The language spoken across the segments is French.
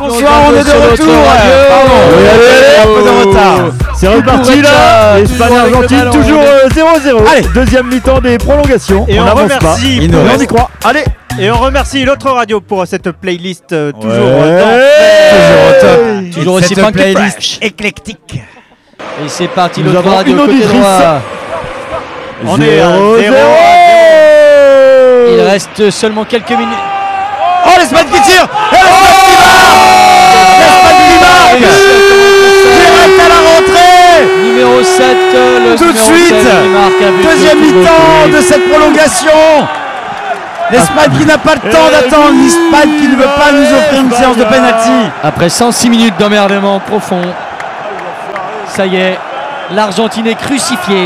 bonsoir, on est de retour. Pardon, un peu de retard. C'est reparti là. Espagne-Argentine, toujours 0-0. Allez, deuxième mi-temps des prolongations. Et on n'avance pas. remercie. On y croit. Allez. Et on remercie l'autre radio pour cette playlist toujours au top. Toujours aussi cette playlist fresh. éclectique. Et c'est parti, Nous l'autre avons radio une côté auditrice. droit. On est à 0. Il reste seulement quelques minutes. Oh, l'Espagne qui tire. L'Espagne qui marque. Direct à la rentrée. Numéro 7, le Tout de numéro suite. 7 qui marque un but Deuxième de mi-temps de cette prolongation. L'Espagne qui n'a pas le temps d'attendre. L'Espagne qui ne veut pas nous offrir une séance de pénalty. Après 106 minutes d'emmerdement profond, ça y est, l'Argentine est crucifiée.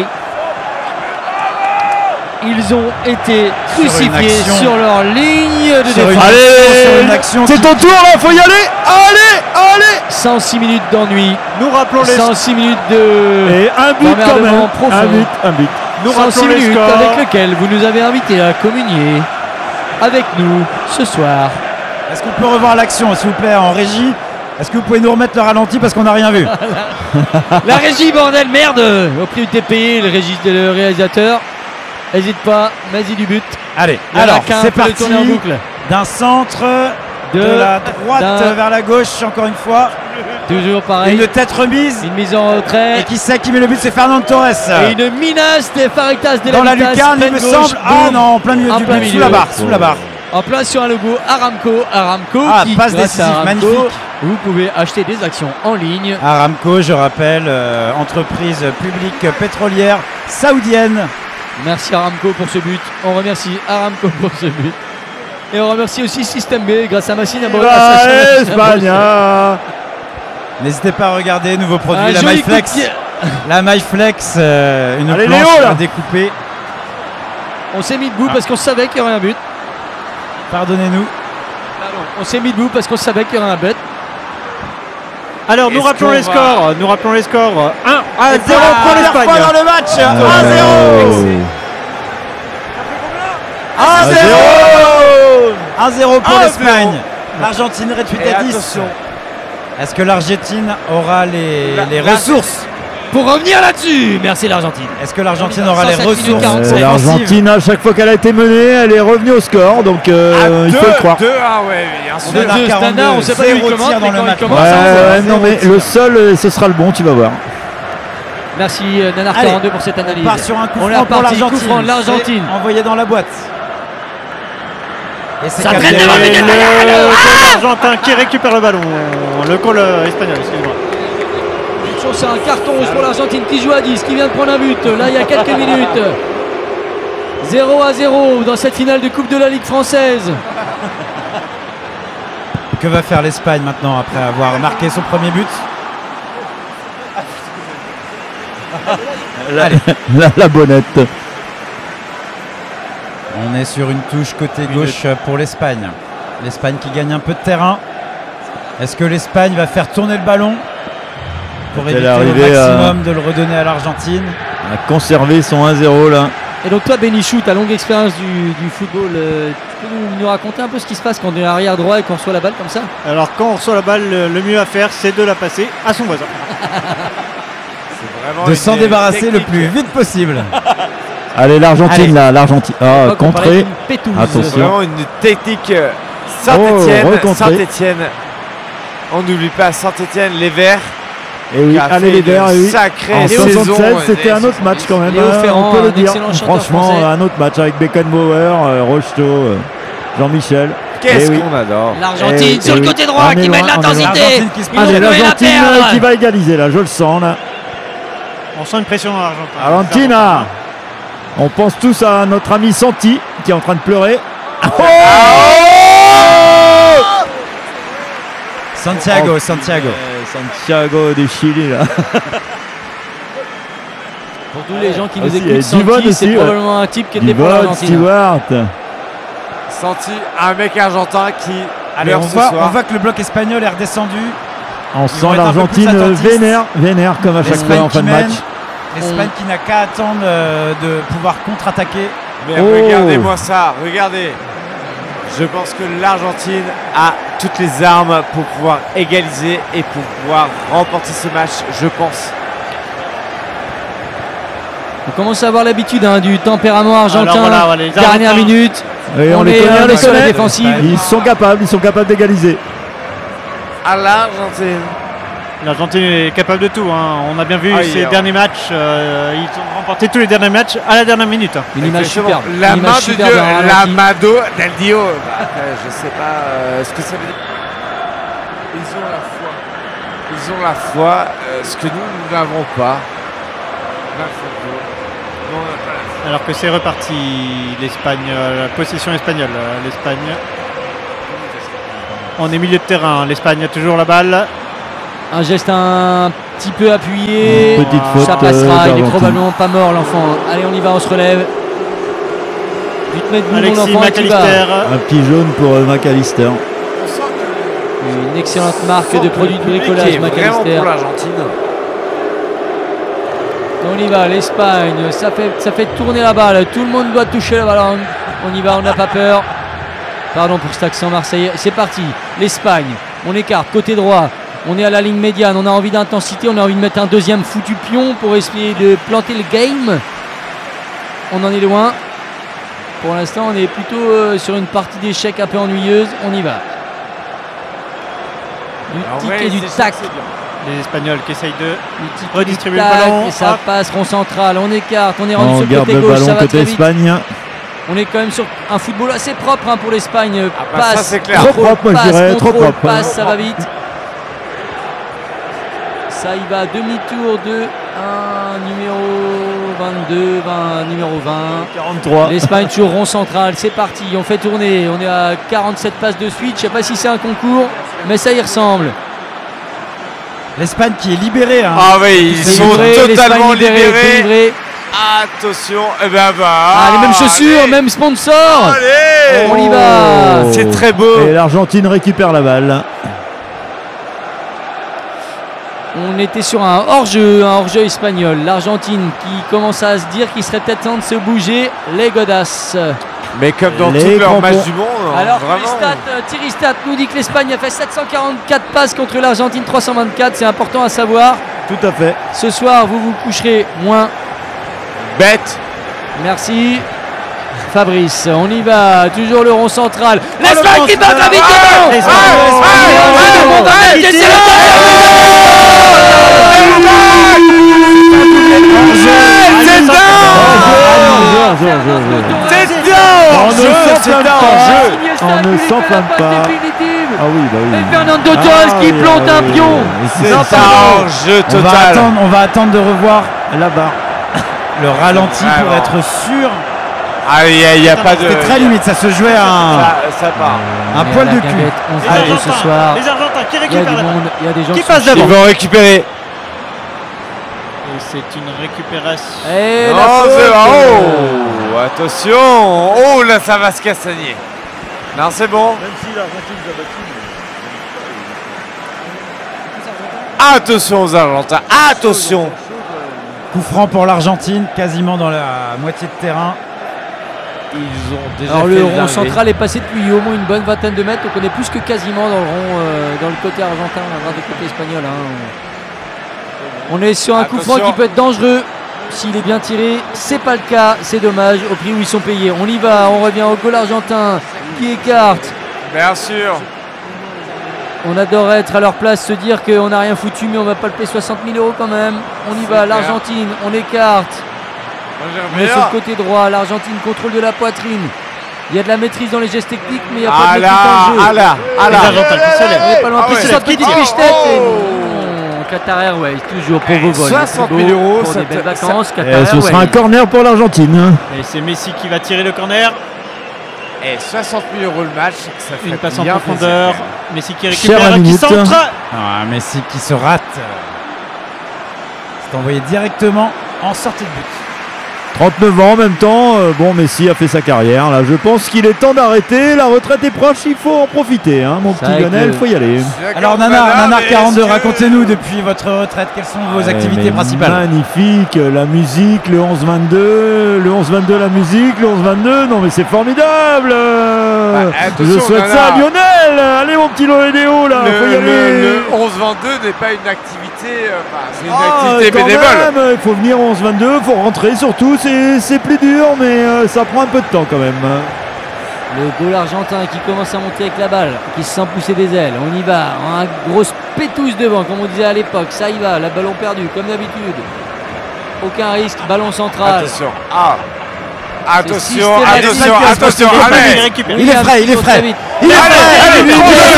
Ils ont été crucifiés action. sur leur ligne de Sur une défense. action C'est qui- ton tour là, faut y aller. Allez. 106 minutes d'ennui, Nous rappelons les 106 minutes de... Et un but quand même. D'emmerdement profond. Un but. Nous 106 rappelons les minutes scores. avec lequel vous nous avez invités à communier avec nous ce soir. Est-ce qu'on peut revoir l'action, s'il vous plaît, en régie? Est-ce que vous pouvez nous remettre le ralenti parce qu'on n'a rien vu? La régie, bordel, merde! Au prix où t'es payé, le réalisateur. N'hésite pas, vas-y du but. Allez, Il y en a alors qu'un, c'est peut le parti. tourner en boucle. D'un centre de la droite vers la gauche, encore une fois. Toujours pareil. Une tête remise. Une mise en retrait. Et qui sait qui met le but? C'est Fernand Torres. Et une menace des Faritas de Dans la Vitas, lucarne, il pleine me gauche, semble. Ah boum. non, en plein milieu En du plein but, sous milieu. la barre, sous la barre. En plein sur un logo Aramco Ah, qui, passe grâce à décisive, Aramco, magnifique. vous pouvez acheter des actions en ligne. Aramco, je rappelle, entreprise publique pétrolière saoudienne. Merci Aramco pour ce but. On remercie Aramco pour ce but. Et on remercie aussi Système B grâce à Machine à Espagne. N'hésitez pas à regarder, nouveau produit, Un la joli MyFlex. coup de pied. La MyFlex, une Allez, planche Léo, là. à découper. On s'est mis debout parce qu'on savait qu'il y aurait un but. Pardonnez-nous. On s'est mis debout parce qu'on savait qu'il y aurait un but. Alors nous rappelons les scores. 1-0 pour Première fois l'Espagne. dans le match. 1-0. 1-0 pour l'Espagne. L'Argentine réduite à 10. Est-ce que l'Argentine aura les ressources? Pour revenir là-dessus, merci l'Argentine. Est-ce que l'Argentine aura les 107 minutes ressources 45. L'Argentine, à chaque fois qu'elle a été menée, elle est revenue au score. Donc il faut le croire. On Le en a deux, 42, standard, on sait pas d'où il 0 commence, tir mais dans le quand il match. commence, Non mais le seul, ce sera le bon, tu vas voir. Merci Nanar Allez, 42 pour cette analyse. On part sur un coup On est franc pour reparti, coup l'Argentine. franc de l'Argentine. C'est envoyé dans la boîte. Et c'est Ça traîne capté. devant le but. Le goal argentin qui récupère le ballon. Le goal espagnol, excusez-moi. C'est un carton rouge pour l'Argentine qui joue à 10, qui vient de prendre un but là il y a quelques minutes. 0-0 dans cette finale de Coupe de la Ligue française. Que va faire l'Espagne maintenant après avoir marqué son premier but? La bonnette. On est sur une touche côté gauche pour l'Espagne. L'Espagne qui gagne un peu de terrain. Est-ce que l'Espagne va faire tourner le ballon pour Elle est éviter au arrivée maximum de le redonner à l'Argentine? Elle a conservé son 1-0 là. Et donc toi Benichou, ta longue expérience du football, tu peux nous raconter un peu ce qui se passe quand on est arrière droit et qu'on reçoit la balle comme ça? Alors quand on reçoit la balle, le mieux à faire, c'est de la passer à son voisin. De s'en débarrasser le plus vite possible. Allez l'Argentine Allez. là, l'Argentine. Ah, On parlait contré. d'une pétouse. Attention. Vraiment une technique Oh, Saint-Etienne. recontré. Saint-Etienne. On n'oublie pas Saint-Etienne, les Verts. Et oui, qui a allez fait les une Verts, oui. sacrée En saison. 67, c'était un autre match quand même. Léo Ferrand, on peut le un dire. excellent chanteur Franchement, français. un autre match avec Beckenbauer, Rocheteau, Jean-Michel. Qu'est-ce Eh oui. qu'on adore. L'Argentine Eh oui, sur le eh oui. côté droit On est qui met de loin, on est l'intensité. L'Argentine qui se Ils Allez, vont la l'Argentine perdre. qui va égaliser là, je le sens là. On sent une pression dans l'Argentine. Argentina. On pense tous à notre ami Santi qui est en train de pleurer. Santiago, Santiago. Santiago du Chili là. Pour tous les gens qui nous Aussi, écoutent, et Duvon Santi, c'est aussi, probablement un type qui était pour Yvonne l'Argentine. Stewart. Senti un mec argentin qui Allez, meurt on ce voit soir. que le bloc espagnol est redescendu. On vont sent être un peu l'Argentine plus attentistes. vénère comme à chaque L'Espagne fois en fin qui de mène. match. L'Espagne qui n'a qu'à attendre de pouvoir contre-attaquer. Mais Oh. regardez-moi ça, regardez. Je pense que l'Argentine a toutes les armes pour pouvoir égaliser et pour pouvoir remporter ce match, je pense. On commence à avoir l'habitude du tempérament argentin. Alors voilà, les Dernière Argentins. minute. Et on les connaît, on les sur la connaît. défensive. Ils sont capables d'égaliser. À l'Argentine. L'Argentine est capable de tout. On a bien vu ces Aïe. derniers matchs. Ils ont remporté tous les derniers matchs à la dernière minute. Une image Exactement. superbe. La Une main image de superbe Dieu, en la ralenti. Mado del Dio. Après, je sais pas ce que ça veut dire. Ils ont la foi. Ils ont la foi, ce que nous n'avons pas. La foi. Nous, on n'a pas la foi. Alors que c'est reparti l'Espagne, la possession espagnole. L'Espagne. On est milieu de terrain. L'Espagne a toujours la balle. Un geste un petit peu appuyé. Petite faute, Ça passera. Il est d'Argentine. probablement pas mort l'enfant. Allez, on y va, on se relève. 8 mètres boulon, Alexis l'enfant qui va. McAllister. Un petit jaune pour McAllister. On sent que Une excellente marque le de produits de public bricolage, est vraiment McAllister. pour l'Argentine. On y va, l'Espagne, ça fait tourner la balle, tout le monde doit toucher le ballon. On y va, on n'a pas peur. Pardon pour cet accent marseillais. C'est parti, l'Espagne, on écarte, côté droit. On est à la ligne médiane, on a envie d'intensité, on a envie de mettre un deuxième foutu pion pour essayer de planter le game. On en est loin. Pour l'instant, on est plutôt sur une partie d'échecs un peu ennuyeuse. On y va. Du tic et du tac. Les Espagnols qui essayent de Du tic et du redistribuer le tac, ballon. et ça Hop. passe, rond central, on écarte, on est rendu On sur le garde côté le gauche, ballon ça va côté très vite. Espagne. On est quand même sur un football assez propre pour l'Espagne. bah ça, Passe, c'est clair. contrôle, Trop propre, moi, je passe, dirais, trop contrôle, propre. passe, ça va vite. Ça y va, demi-tour de un numéro 22, numéro 20. 43. L'Espagne sur rond central, c'est parti, on fait tourner. On est à 47 passes de suite. Je sais pas si c'est un concours, mais ça y ressemble. L'Espagne qui est libérée. Ah oui, ils C'est sont livré, totalement l'Espagne libérée, libérés. livrée. Attention, et ben bah. Ah, les mêmes chaussures, allez. même sponsor. Allez. On y va. C'est très beau. Et l'Argentine récupère la balle. On était sur un hors-jeu espagnol. L'Argentine qui commence à se dire qu'il serait peut-être temps de se bouger. Les godasses. Mais comme dans Les tous leurs crampons. matchs du monde, Alors que les vraiment. stats, Thierry Stat nous dit que l'Espagne a fait 744 passes contre l'Argentine 324. C'est important à savoir. Tout à fait. Ce soir, vous vous coucherez moins. Bête. Merci. Fabrice, on y va. Toujours le rond central. L'Espagne qui bat central. rapidement. Ouais, C'est le C'est bien. On ne s'enflamme pas. On ne ne s'enflamme pas. Ah oui, bah oui. Et Fernando Torres qui oui, plante un oui, pion. oui. C'est Non, un pardon. jeu total. On va attendre de revoir La barre. le ralenti pour Vraiment. être sûr. Ah, il n'y a pas de. C'était très limite, ça se jouait à Ça part. un Mais poil à la de cul. gavette, on Les va aller Argentins, ce soir. les Argentins qui Il y a récupèrent du la balle. monde, il y a des gens Qui qui passe sont Ils d'abord. vont récupérer. Et c'est une récupération. Et la Oh, faute. c'est oh, attention. Oh là, ça va se castagner. Non, c'est bon. Attention aux Argentins. Attention. Coup franc pour l'Argentine, quasiment dans la moitié de terrain. Ils ont déjà Alors fait le les rond dingueries. central est passé depuis au moins une bonne vingtaine de mètres, donc on est plus que quasiment dans le rond, dans le côté argentin, dans le côté espagnol. On est sur un coup franc Attention. qui peut être dangereux s'il est bien tiré. C'est pas le cas, c'est dommage au prix où ils sont payés. On y va, on revient au goal argentin qui écarte. Bien sûr. On adorerait être à leur place, se dire qu'on n'a rien foutu, mais on va pas le payer 60 000 € quand même. On y C'est va, clair. l'Argentine, on écarte. On est sur le côté droit, l'Argentine contrôle de la poitrine. Il y a de la maîtrise dans les gestes techniques, mais il n'y a pas Ah de là, maîtrise dans le jeu. ah là, ah Les là. Argentins qui se lèvent. On est pas loin, Ah puis ouais. c'est sa petite Oh. fiche-tête. Oh. Qatar Airways, toujours pour vos vols. 60 000 C'est beau, € pour ça des belles te- vacances, Qatar Et ce sera un Airways. corner pour l'Argentine. Et c'est Messi qui va tirer le corner. Et 60 000 € le match, ça fait Une passe en bien profondeur. plaisir. Messi qui Cher récupère, la qui minute. centre. Ah, Messi qui se rate. C'est envoyé directement en sortie de but. 39 ans en même temps. Bon, Messi a fait sa carrière. Là, je pense qu'il est temps d'arrêter. La retraite est proche. Il faut en profiter, hein, mon C'est petit vrai Lionel. que- Il faut y aller. Alors Nanar 42, racontez-nous depuis votre retraite, quelles sont vos Ouais, activités mais principales? Magnifique, la musique, le 11-22, le 11-22 la musique, le 11-22, non mais c'est formidable. attention, je souhaite Nana. ça à Lionel. Allez mon petit Loédéo là, faut y aller. Le 11-22 n'est pas une activité, c'est une Ah, activité quand bénévole. même, il faut venir 11-22, il faut rentrer surtout, c'est plus dur mais ça prend un peu de temps quand même. Le goal argentin qui commence à monter avec la balle, qui se sent pousser des ailes. On y va, un grosse pétousse devant, comme on disait à l'époque. Ça y va, le ballon perdu, comme d'habitude. Aucun risque, ballon central. Attention, C'est systématique. attention, Il allez. récupère. Il est frais, il est frais. Allez, allez,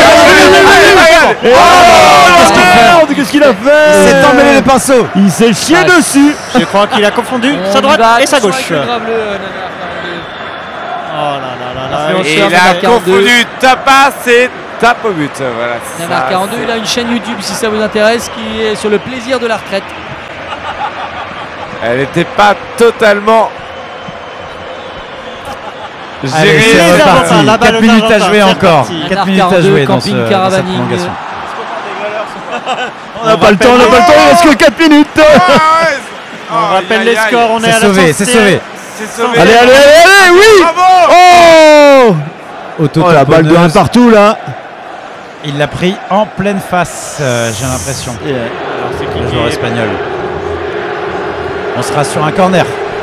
Qu'est-ce qu'il fait Qu'est-ce qu'il a Il s'est fait emmêlé les pinceaux. Il s'est chié Ah, dessus. Je crois qu'il a confondu On sa y droite va, et sa attention gauche. avec le drap bleu, Nana, Oh là là là là. Influence. Et Sur il a 42. confondu tapas et tape au but. Voilà, c'est Navarre ça, 42, il a une chaîne YouTube si ça vous intéresse qui est sur le plaisir de la retraite. Elle n'était pas totalement Allez, c'est Les reparti. Argentins, la balle 4 aux minutes à Argentins, jouer c'est encore. reparti. 4 minutes à jouer dans Camping cette Caravaning. prolongation. On n'a pas le temps, il reste que 4 minutes. On rappelle les scores, on est C'est à la sauvé, c'est sauvé. C'est sauvé. Allez, oui. Bravo. Oh la balle de 1 partout là. Il l'a pris en pleine face, j'ai l'impression. Le joueur espagnol. On sera sur un corner.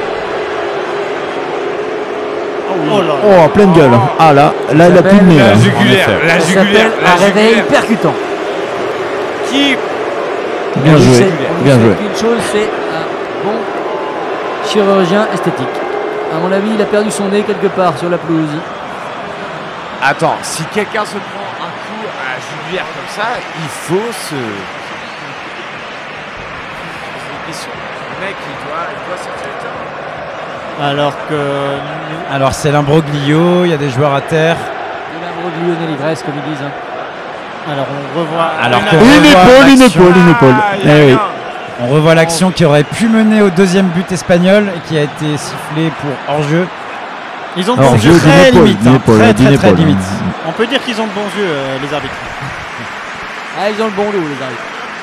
Oh là là. Oh, en pleine gueule. Ah là, il a plus de nez. La là. jugulaire, effet. la Ça jugulaire, s'appelle la un réveil jugulaire. percutant. Qui Bien On joué, sait- on bien sait joué. qu'une chose, c'est un bon chirurgien esthétique. À mon avis, il a perdu son nez quelque part sur la pelouse. Attends, si quelqu'un se prend un coup à la jugulaire comme ça, il faut se. C'est une question. Le mec, il doit sortir du terrain. Alors que nous- Alors c'est l'imbroglio, il y a des joueurs à terre. Il a un l'ivresse, l'ivresse, comme ils disent. hein. alors on revoit Alors une que- Une épaule, une l'action. épaule, une épaule. il y a Eh oui. rien. On revoit l'action qui aurait pu mener au deuxième but espagnol et qui a été sifflé pour hors-jeu. ils ont de Alors, bons jeu yeux. d'une très épaule, limite, d'une hein, épaule, très, d'une très, très épaule. limite. On peut dire qu'ils ont de bons yeux, les arbitres. Ah, ils ont le bon lot, les arbitres.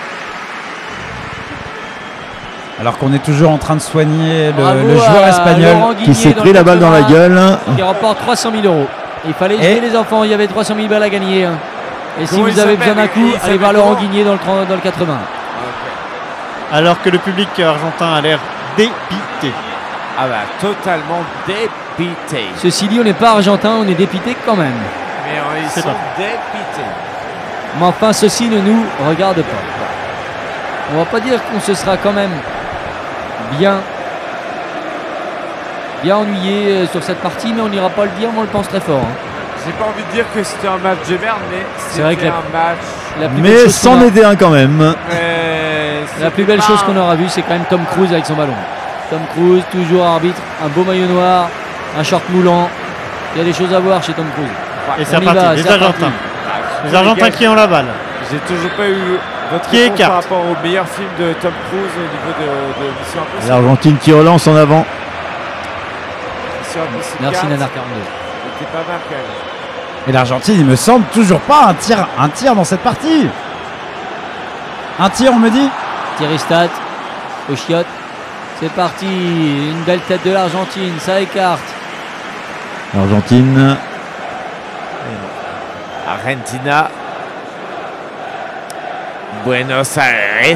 Alors qu'on est toujours en train de soigner Bravo le joueur à espagnol. Laurent Qui Guigné s'est dans pris le la balle dans la 80, gueule. qui remporte 300 000 €. Il fallait Et- aider les enfants, il y avait 300 000 balles à gagner. hein. Et si Comment vous il avez besoin s'appelle d'un coup, Il allez s'appelle voir Laurent comment Guigné dans le 80. Alors que le public argentin a l'air dépité. Ah bah, totalement dépité. Ceci dit, on n'est pas argentin, on est dépité quand même. Mais ils C'est sont pas dépités. Mais enfin, ceci ne nous regarde pas. On va pas dire qu'on se sera quand même bien ennuyé sur cette partie, mais on n'ira pas le dire, mais on le pense très fort. hein. J'ai pas envie de dire que c'était un match de merde, mais C'est vrai c'était que un match. La plus belle Mais chose qu'on c'en a- était un quand même. La plus belle chose qu'on aura vue, c'est quand même Tom Cruise avec son ballon. Tom Cruise, toujours arbitre, un beau maillot noir, un short moulant. Il y a des choses à voir chez Tom Cruise. Et c'est On y reparti, va, les c'est reparti. Argentins. Les Argentins qui ont la balle. J'ai toujours pas eu votre Qui réponse écarte. par rapport au meilleur film de Tom Cruise au niveau de Mission Impossible. L'Argentine qui relance en avant. Mission Impossible Merci 4, Nanar 42. C'était pas mal quand même. Et l'Argentine, il me semble toujours pas un tir dans cette partie. Un tir, on me dit. Thierry Stat, au chiotte. C'est parti, une belle tête de l'Argentine, ça écarte. L'Argentine. Argentina. Buenos Aires.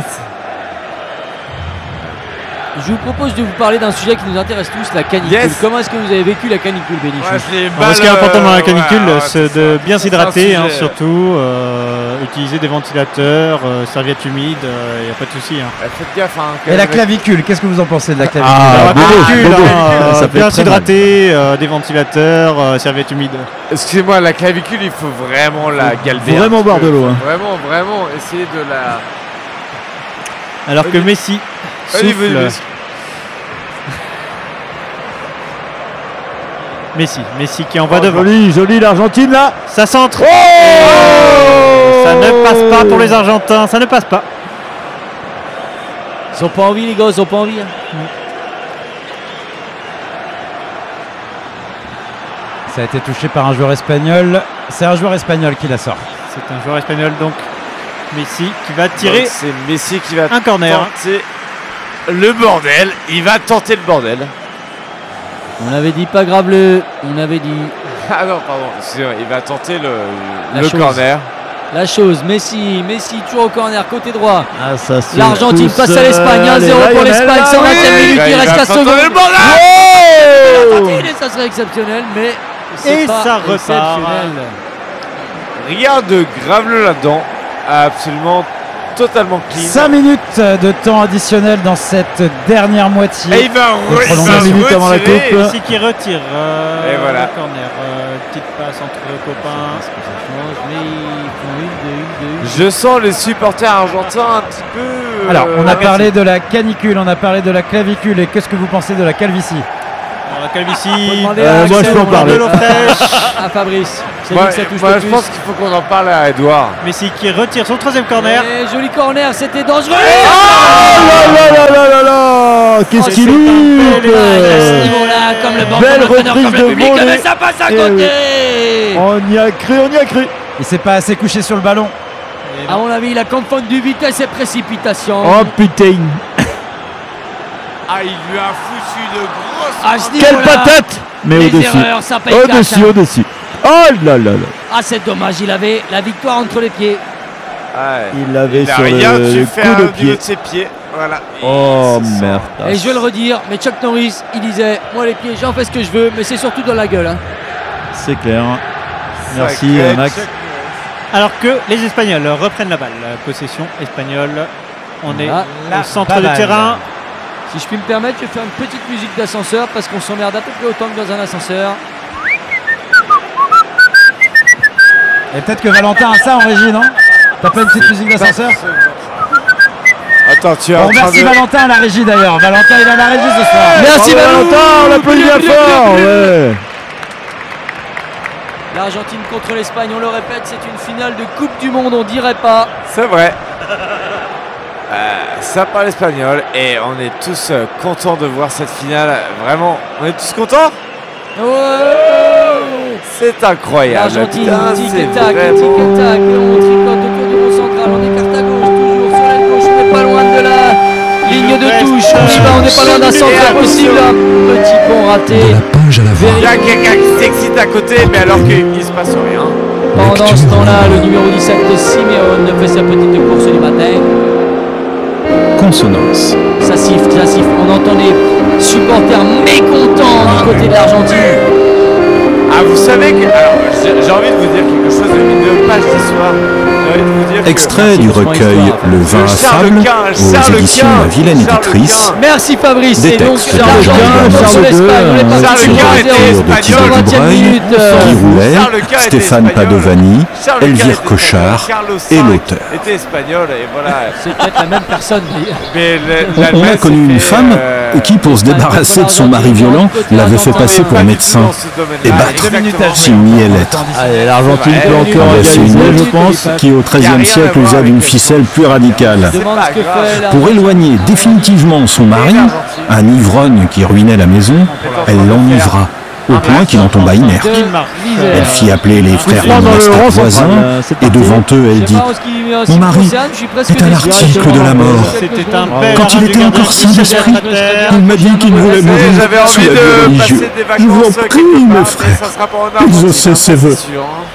Je vous propose de vous parler d'un sujet qui nous intéresse tous, la canicule. Yes. Comment est-ce que vous avez vécu la canicule, Bénichou? Ce qui est important dans la canicule, c'est de bien c'est s'hydrater, un hein, sujet. surtout. Utiliser des ventilateurs, serviettes humides, il n'y a pas de souci. Hein. Faites gaffe. Hein, quand Et la même. clavicule, qu'est-ce que vous en pensez de la clavicule Ah, La bobo, canicule, bobo. hein, Ça fait bien très mal. s'hydrater, des ventilateurs, serviettes humides. Excusez-moi, la clavicule, il faut vraiment la galder. vraiment un petit boire peu. de l'eau, hein. Vraiment essayer de la. Alors que Messi Allez, souffle. vas-y. Messi qui envoie devant. Joli, joli l'Argentine là. Ça centre. Oh Ça ne passe pas pour les Argentins, ça ne passe pas. Ils ont pas envie, les gars, ils ont pas envie. hein. Ça a été touché par un joueur espagnol. C'est un joueur espagnol qui la sort. C'est un joueur espagnol donc. Messi qui va tirer Donc, c'est Messi qui va un corner. tenter le bordel. Il va tenter le bordel. On avait dit pas grave on avait dit. Ah non, pardon, excusez-moi, il va tenter La le chose. corner. La chose, Messi, toujours au corner, côté droit. Ah, ça se L'Argentine pousse, passe à l'Espagne, 1-0 allez, pour Lionel, l'Espagne, ah 120e oui. minute, il Il reste va 4 faire tourner secondes. le ballon. L'Argentine, et ça serait exceptionnel, mais c'est Et pas ça repart. exceptionnel. Rien de graveleux là-dedans. Absolument, totalement clean. 5 minutes de temps additionnel dans cette dernière moitié. Et il va prolongation. 5 minutes avant la coupe. Messi qui retire Et voilà. le corner. Petite passe entre copains. Mais ils font une. Je sens les supporters argentins un petit peu. Alors, on a agressifs. parlé de la canicule, on a parlé de la clavicule. Et qu'est-ce que vous pensez de la calvitie? Alors, Calvici. Faut demander moi, je peux en parler. De l'eau fraîche. à Fabrice. C'est Moi, lui que ça touche moi, le je plus. pense qu'il faut qu'on en parle à Edouard. Messi qui retire son troisième corner. Et joli corner, c'était dangereux. Oh là là là là là, qu'est-ce qu'il À ce loupe. niveau-là, comme le banc, Belle comme l'entraîneur, reprise comme de le public, volée. mais ça passe à Eh côté. On y a cru. Il s'est pas assez couché sur le ballon. À mon avis, il a confondu vitesse et précipitation. Oh putain. Ah, il lui a foutu de grosses. À ce Quelle niveau-là, patate. Mais les au-dessus. erreurs, ça paye cash, hein. Au-dessus. Oh là là là. Ah, c'est dommage, il avait la victoire entre les pieds. Ouais. Il l'avait Il a sur rien le su faire coup de au niveau pied. de ses pieds. Voilà. Oh Et c'est ça. merde. Et je vais le redire, mais Chuck Norris, il disait, moi les pieds, j'en fais ce que je veux, mais c'est surtout dans la gueule, hein. C'est clair. Merci Sacré Max. Chuck Alors que les Espagnols reprennent la balle. Possession espagnole. On est Voilà. au centre baballe. du terrain. Si je puis me permettre, je vais faire une petite musique d'ascenseur parce qu'on s'emmerde à peu près autant que dans un ascenseur. Et peut-être que Valentin a ça en régie, non? T'as pas une petite musique d'ascenseur? Attends, tu es On en train remercie de. Valentin à la régie d'ailleurs. Valentin, il est à la régie ce soir. Merci Bravo, Valou. Valentin, on l'applaudit bien fort. Ouais. L'Argentine contre l'Espagne, on le répète, c'est une finale de Coupe du Monde, on dirait pas. C'est vrai. Ça parle espagnol et on est tous contents de voir cette finale. Vraiment, on est tous contents. Ouais. C'est incroyable. L'Argentine, Putain, tic c'est et tac, vraiment- et on tricote autour du rond central, on écarte à gauche, toujours sur la gauche, on n'est pas loin de la ligne de touche, on y va, on n'est pas loin d'un centre possible, un petit pont raté. De la page à la Il y voix. a quelqu'un qui s'excite à côté, mais alors qu'il se passe rien. Pendant ce temps-là, le numéro 17 de Simeone fait sa petite course du matin. Consonance. Ça siffle, on entend des supporters mécontents du côté de l'Argentine. Ah, vous savez que. Alors, j'ai envie de vous dire quelque chose de page d'histoire. J'ai envie de vous dire que- Extrait du recueil Le vin à fable aux éditions La Vilaine Éditrice. Merci Fabrice, Des et donc textes de l'Argentine Charles contre II, l'Espagne, on est Charles parti Quint sur était 0 de Thibaut 20e Dubreuil, minute. Guy Roulet, Charles Quint était Stéphane espagnol. Padovani, Charles Quint Elvire était Cochard espagnol, Carlos et V l'auteur. était espagnol et voilà. C'est peut-être la même personne d'ailleurs. Mais On l'Allemagne a connu s'est une fait, femme qui, pour se débarrasser de son mari violent, l'avait fait passer pour médecin et battre si mielette. Allez, l'Argentine C'est peut vrai. encore Ah, c'est une égaliser, je lutte pense. qui, au XIIIe siècle, usa d'une ficelle plus radicale. Demande ce que grave. fait la Pour éloigner définitivement son mari, un ivrogne qui ruinait la maison, elle l'enivra, au point qu'il en tomba inerte. de Elle l'Isère. fit appeler les frères Franc dans le monastères rond voisins, central, c'est et parti. devant eux, elle Je sais dit pas en ce qui me Mon mari concerne, je suis presque est à déçu. l'article de la mort. C'était un Bravo. père. Quand il était encore sain d'esprit, il m'a dit qu'il voulait mourir J'avais sous envie la vie de religieuse. passer des Je vous en vacances prie, quelque mes part, mais frères. ça sera pas en Argentine, Exaucez ses vœux. c'est sûr, hein.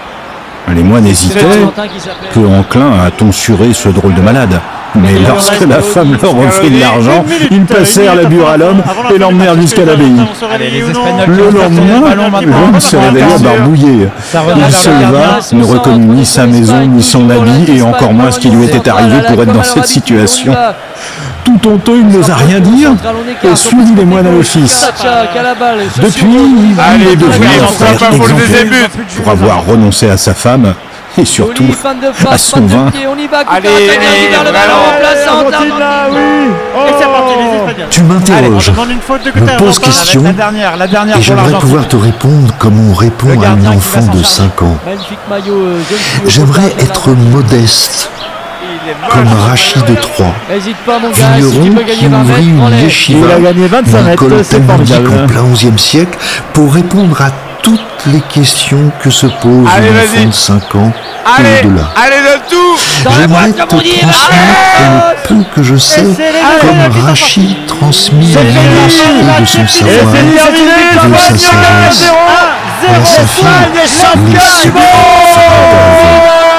Les moines C'est hésitaient, Valentin qui s'appelait. peu enclins à tonsurer ce drôle de malade. Mais lorsque la femme leur offrit de l'argent, ils passèrent la bure à l'homme et l'emmenèrent jusqu'à l'abbaye. Allez, les Espagnols Le qui vont faire tourner le ballon lendemain, maintenant. l'homme se réveilla barbouillé. Ça revient Il vers se le gardien. leva, ne reconnut ni sa maison, ni son habit, et encore moins ce qui lui était arrivé pour être dans cette situation. Tout honteux, il n'osa rien dire et suivit les moines à l'office. Depuis, il Allez, est devenu on un va frère pas pour le exemplaire deuxième but. pour avoir renoncé à sa femme et surtout à son vin. On y va, Allez, vers le ballon en place Argentine là, oui. Et c'est parti, les Espagnols. Tu On m'interroges, demande une faute de me Coutard. pose question La dernière et pour j'aimerais l'Argentine. pouvoir te répondre comme on Le répond à un gardien qui enfant va s'en de charger. 5 ans. Magnifique maillot jaune fluo. J'aimerais être modeste, Il est comme moche. Rachid de Troyes, N'hésite pas mon gars, si tu vigneron peux qui gagner 20 ouvrit mètres, prends une les. Il yeshiva, a gagné 25 une école mètres, c'est talmudique formidable. en plein XIe siècle, pour répondre à toutes les questions que se pose Allez, un vas-y. enfant de 5 ans et Allez, au-delà. allez, donne tout. Dans la J'aimerais boîte, te comme on dit, transmettre le peu que je sais, comme Rachid transmit l'université de son savoir Et c'est terminé, et de sa sagesse. 0. Ça L'Espagne est championne du monde.